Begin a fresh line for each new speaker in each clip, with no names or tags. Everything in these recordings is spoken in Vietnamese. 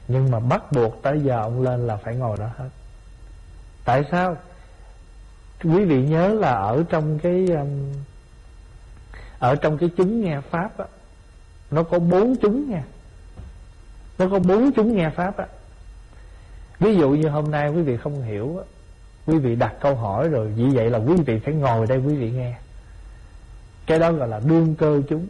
Nhưng mà bắt buộc tới giờ ông lên là phải ngồi đó hết. Tại sao? Quý vị nhớ là ở trong cái chúng nghe pháp á, nó có 4 chúng nha. Nó có 4 chúng nghe pháp á. Ví dụ như hôm nay quý vị không hiểu á, quý vị đặt câu hỏi rồi, vì vậy là quý vị phải ngồi đây quý vị nghe. Cái đó gọi là đương cơ chúng.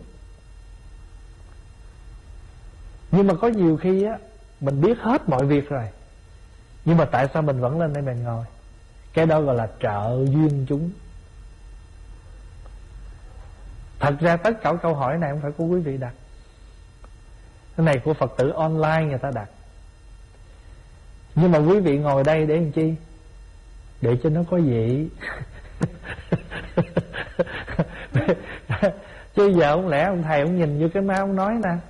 Nhưng mà có nhiều khi á, mình biết hết mọi việc rồi, nhưng mà tại sao mình vẫn lên đây mình ngồi? Cái đó gọi là trợ duyên chúng. Thật ra tất cả câu hỏi này không phải của quý vị đặt. Cái này của Phật tử online người ta đặt. Nhưng mà quý vị ngồi đây để làm chi? Để cho nó có vị. Chứ giờ không lẽ ông thầy ông nhìn vô cái má ông nói nè.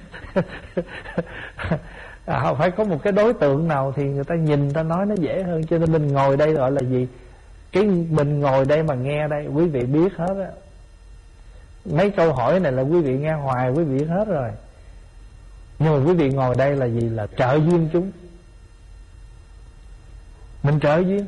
Phải có một cái đối tượng nào thì người ta nhìn người ta nói nó dễ hơn. Cho nên mình ngồi đây gọi là gì? Cái mình ngồi đây mà nghe đây, quý vị biết hết á. Mấy câu hỏi này là quý vị nghe hoài, quý vị biết hết rồi. Nhưng mà quý vị ngồi đây là gì? Là trợ duyên chúng. Mình trợ duyên.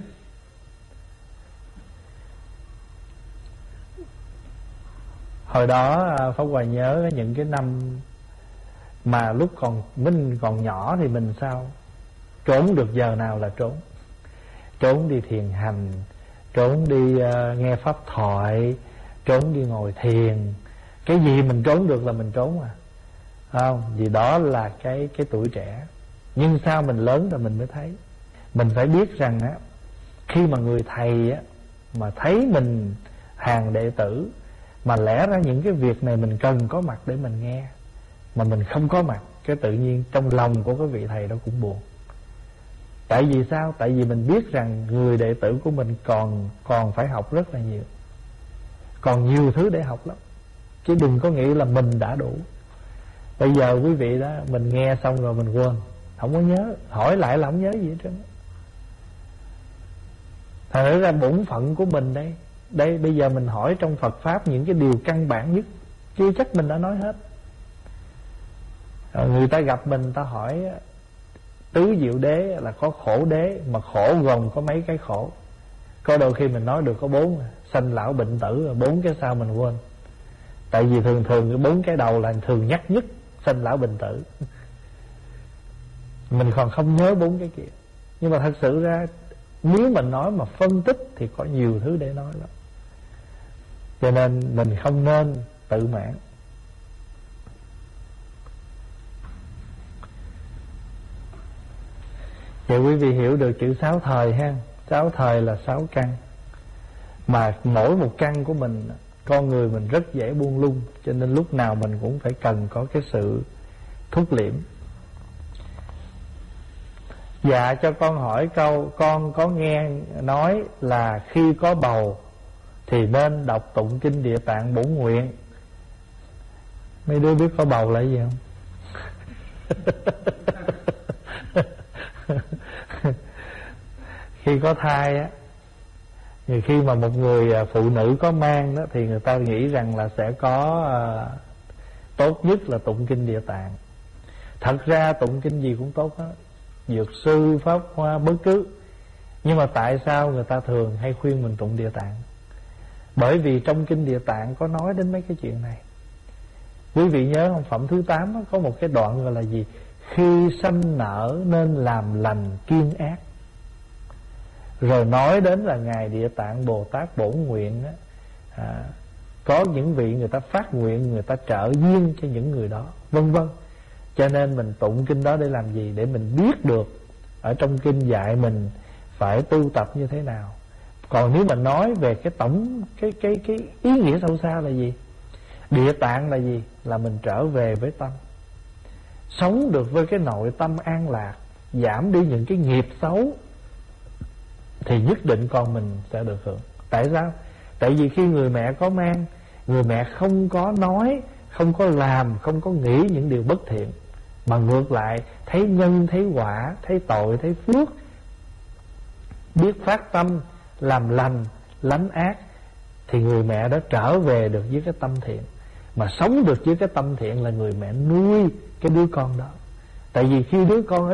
Hồi đó Pháp Hòa nhớ những cái năm mà lúc mình còn nhỏ thì mình sao? Trốn được giờ nào là trốn. Trốn đi thiền hành, trốn đi nghe pháp thoại, trốn đi ngồi thiền. Cái gì mình trốn được là mình trốn à. Không, vì đó là cái tuổi trẻ. Nhưng sao mình lớn rồi mình mới thấy. Mình phải biết rằng á, khi mà người thầy á mà thấy mình hàng đệ tử, mà lẽ ra những cái việc này mình cần có mặt để mình nghe, mà mình không có mặt, cái tự nhiên trong lòng của cái vị thầy đó cũng buồn. Tại vì sao? Tại vì mình biết rằng người đệ tử của mình còn phải học rất là nhiều, còn nhiều thứ để học lắm. Chứ đừng có nghĩ là mình đã đủ. Bây giờ quý vị đó, mình nghe xong rồi mình quên, không có nhớ, hỏi lại là không nhớ gì hết trơn. Thật ra bổn phận của mình đây bây giờ mình hỏi trong Phật Pháp những cái điều căn bản nhất, chưa chắc mình đã nói hết. Người ta gặp mình, người ta hỏi tứ diệu đế là có khổ đế, mà khổ gồm có mấy cái khổ. Có đôi khi mình nói được có 4, sanh lão bệnh tử, rồi 4 cái sau mình quên. Tại vì thường cái 4 cái đầu là thường nhắc nhất, sanh lão bệnh tử. Mình còn không nhớ 4 cái kia. Nhưng mà thật sự ra nếu mình nói mà phân tích thì có nhiều thứ để nói lắm. Cho nên mình không nên tự mãn. Vậy quý vị hiểu được chữ 6 thời ha. 6 thời là 6 căn. Mà mỗi một căn của mình, con người mình rất dễ buông lung. Cho nên lúc nào mình cũng phải cần có cái sự thúc liễm. Dạ cho con hỏi câu, con có nghe nói là khi có bầu thì nên đọc tụng kinh Địa Tạng Bổn Nguyện. Mấy đứa biết có bầu là gì không? Khi có thai á, thì khi mà một người phụ nữ có mang đó, thì người ta nghĩ rằng là sẽ có tốt nhất là tụng kinh Địa Tạng. Thật ra tụng kinh gì cũng tốt hết, Dược sư, Pháp Hoa, bất cứ. Nhưng mà tại sao người ta thường hay khuyên mình tụng Địa Tạng? Bởi vì trong kinh Địa Tạng có nói đến mấy cái chuyện này. Quý vị nhớ không? Phẩm thứ 8 có một cái đoạn gọi là gì? Khi sanh nở nên làm lành kiêng ác. Rồi nói đến là Ngài Địa Tạng Bồ Tát Bổn Nguyện có những vị người ta phát nguyện, người ta trợ duyên cho những người đó, vân vân. Cho nên mình tụng kinh đó để làm gì? Để mình biết được ở trong kinh dạy mình phải tu tập như thế nào. Còn nếu mà nói về cái tổng cái ý nghĩa sâu xa là gì? Địa tạng là gì? Là mình trở về với tâm, sống được với cái nội tâm an lạc, giảm đi những cái nghiệp xấu, thì nhất định con mình sẽ được hưởng. Tại sao? Tại vì khi người mẹ có mang, người mẹ không có nói, không có làm, không có nghĩ những điều bất thiện, mà ngược lại thấy nhân, thấy quả, thấy tội, thấy phước, biết phát tâm làm lành, lánh ác, thì người mẹ đó trở về được với cái tâm thiện. Mà sống được với cái tâm thiện là người mẹ nuôi cái đứa con đó. Tại vì khi đứa con